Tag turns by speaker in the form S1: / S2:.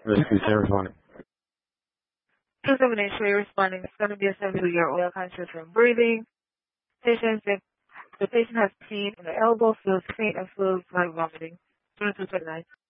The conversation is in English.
S1: Receiver responding.
S2: 278 responding. It's going to be assessed to your oil conscious from breathing. Patients, if the patient has pain in the elbow, feels faint and feels like vomiting. 2229.